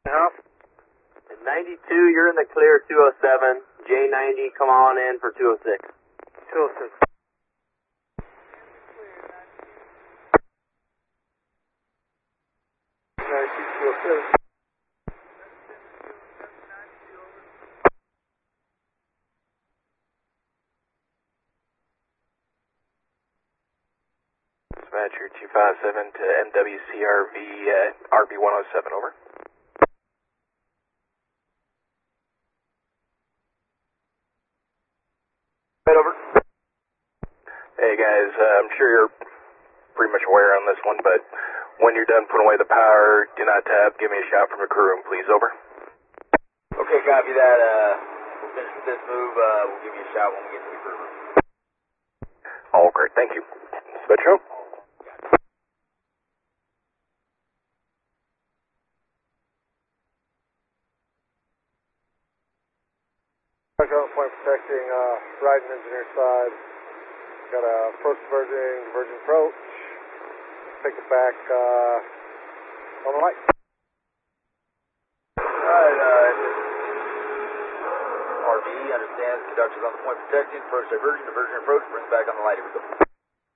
Uh-huh. At 92, you're in the clear 207. J90, come on in for 206. 206. Dispatcher 257 to MWCRV at RB107, over. Right over. Hey guys, I'm sure you're pretty much aware on this one, but when you're done putting away the power, do not tap, give me a shot from the crew room, please, over. Okay, copy that. We'll finish with this move. We'll give you a shot when we get to the crew room. All great, thank you. Dispatcher. Point protecting right and engineer side. Got a approach diverging approach. Take it back on the light. Alright, RV understands conductors on the point protecting, approach diverging approach, brings back on the light. Here we go.